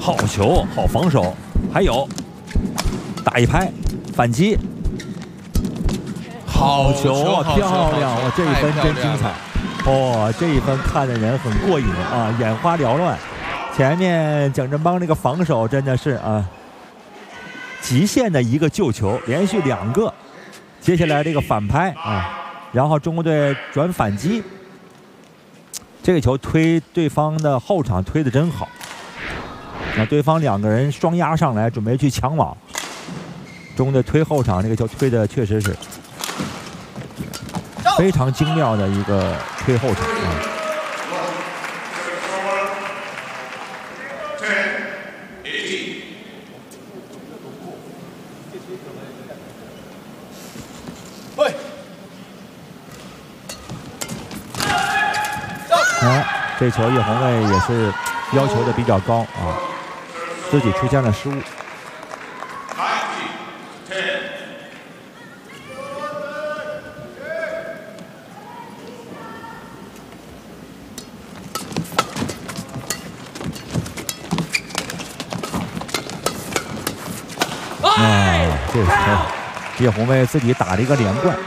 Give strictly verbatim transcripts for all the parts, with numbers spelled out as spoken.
好球，好防守，还有打一拍反击，好球啊，漂亮！哇，这一分真精彩。哦，这一分看的人很过瘾啊，眼花缭乱。前面蒋振邦这个防守真的是啊，极限的一个救球，连续两个。接下来这个反拍啊，然后中国队转反击，这个球推对方的后场推的真好。那对方两个人双压上来，准备去抢网，中国队推后场，这个球推的确实是非常精妙的一个推后场啊。哎，这球叶红卫也是要求的比较高啊，自己出现了失误。啊，这个球叶红卫自己打了一个连贯。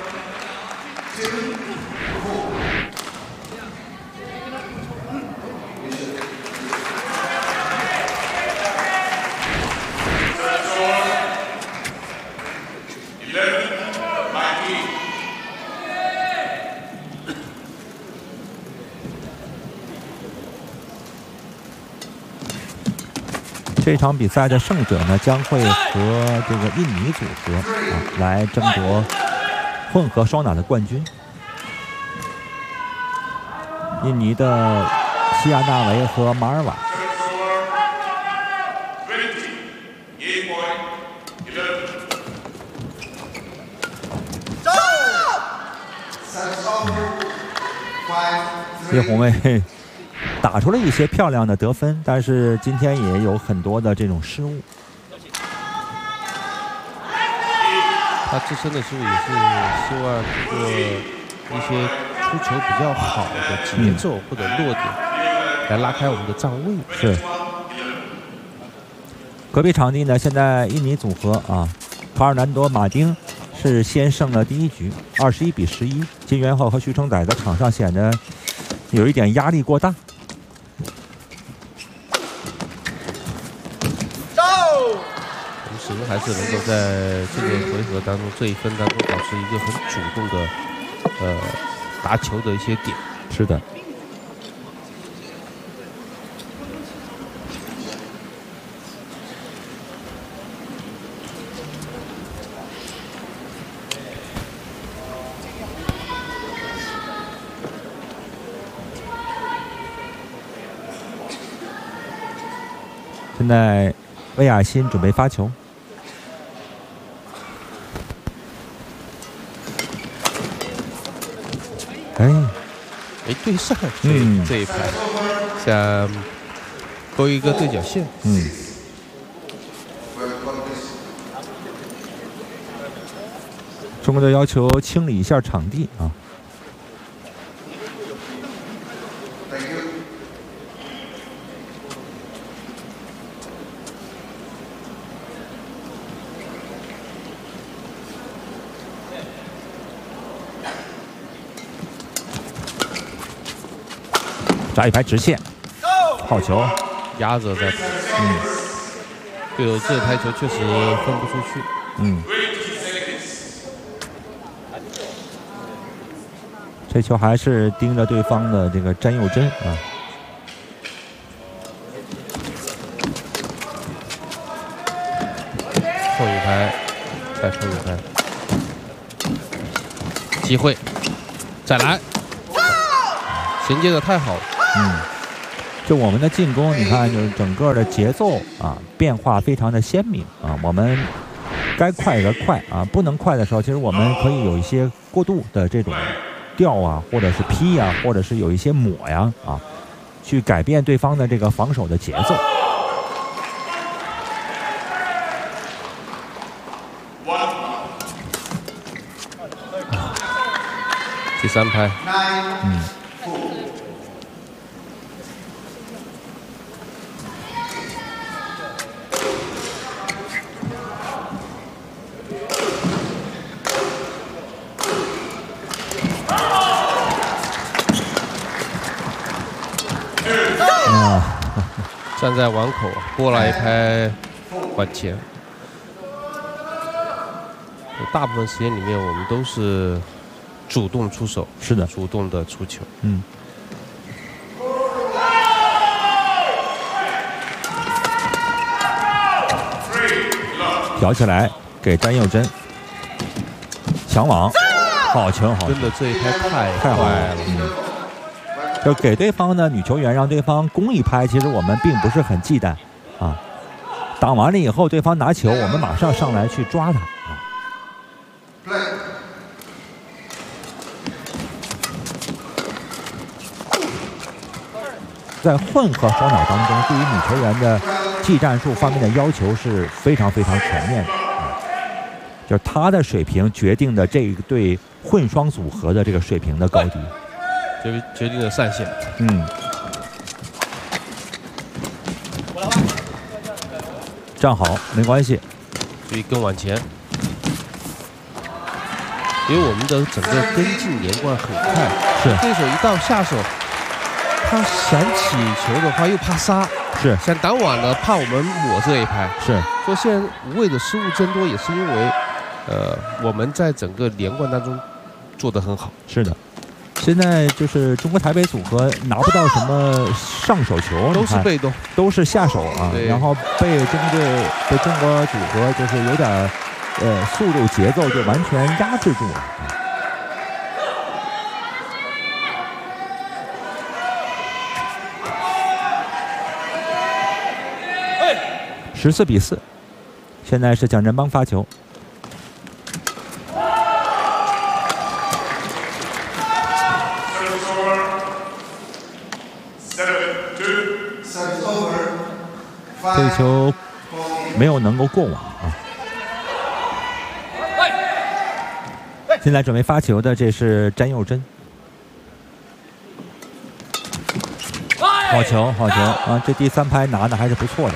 这场比赛的胜者呢，将会和这个印尼组合啊来争夺混合双打的冠军。印尼的西亚纳维和马尔瓦。叶红卫打出了一些漂亮的得分，但是今天也有很多的这种失误。 他自身的失误也是希望通过一些出球比较好的节奏或者落点来拉开我们的站位。 是。隔壁场地呢，现在印尼组合啊，卡尔南多马丁是先胜了第一局，二十一比十一。金元浩和徐成宰在场上显得有一点压力过大。 始终还是能够在这个回合当中这一分当中保持一个很主动的呃打球的一些点。 是的。现在魏亚新准备发球。哎， 哎，对上这、嗯、这一拍，想勾一个对角线。 嗯。中国队要求清理一下场地啊。打一排直线，好球， 压着在，嗯，对手这台球确实分不出去， 嗯，这球还是盯着对方的这个詹佑珍啊， 后一拍，再后一拍，机会，再来，衔接的太好了。 嗯，就我们的进攻，你看，就是整个的节奏啊，变化非常的鲜明啊。我们该快的快啊，不能快的时候，其实我们可以有一些过度的这种调啊，或者是劈啊，或者是有一些抹呀啊，去改变对方的这个防守的节奏。 第三拍， 嗯。 啊， 站在网口过来一拍往前。大部分时间里面，我们都是主动出手， 是的， 主动的出球。 嗯。挑起来给詹佑珍，抢网，好球好球！ 真的这一拍太太快了， 嗯，就给对方的女球员让对方攻一拍，其实我们并不是很忌惮啊。挡完了以后，对方拿球，我们马上上来去抓他啊。在混合双打当中，对于女球员的技战术方面的要求是非常非常全面的，啊，就是她的水平决定的这一对混双组合的这个水平的高低， 决决定了上限。 嗯，站好没关系， 注意跟往前，因为我们的整个跟进连贯很快， 是对手一到下手。他想起球的话又怕杀， 是想挡晚了怕我们抹这一拍， 是。 所以现在无谓的失误增多，也是因为，呃，我们在整个连贯当中做得很好。 是的，现在就是中国台北组合拿不到什么上手球， 都是被动， 都是下手啊，然后被中队被中国组合就是有点呃速度节奏就完全压制住了。十四比四，现在是蒋振邦发球。这个球没有能够过网啊。现在准备发球的这是詹佑珍。好球，好球啊！这第三拍拿的还是不错的。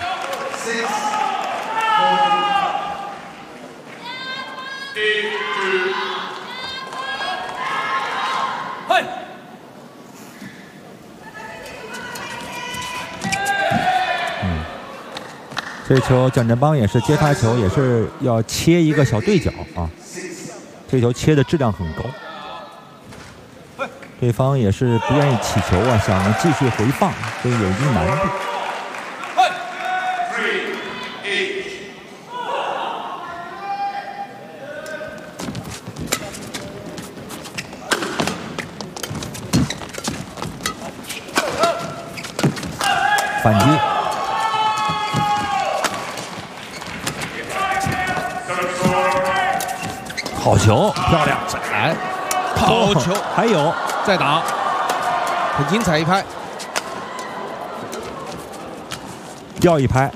这球蒋振邦也是接发球，也是要切一个小对角啊。这球切的质量很高，对方也是不愿意起球啊，想继续回放，所以有一定难度。反击。好球，漂亮！ 再来，好球， 还有， 再打，很精彩一拍， 掉一拍，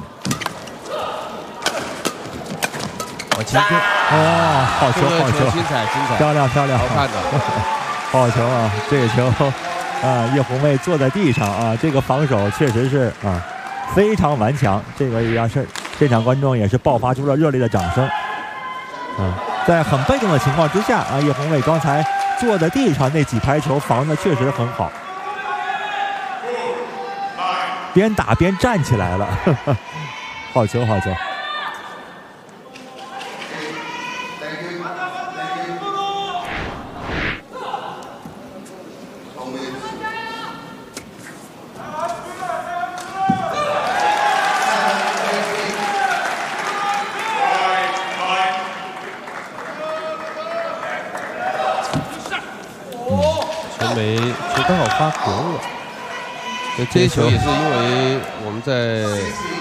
往前推， 哦，好球，好球， 精彩，精彩， 漂亮，漂亮， 好看的， 好球啊！这个球啊，叶红卫坐在地上啊，这个防守确实是啊非常顽强。这个也是现场观众也是爆发出了热烈的掌声。啊，在很被动的情况之下啊，叶红卫刚才坐在地上那几排球防的确实很好，边打边站起来了，呵呵，好球，好球。 没球刚好发国了，这一球也是因为我们在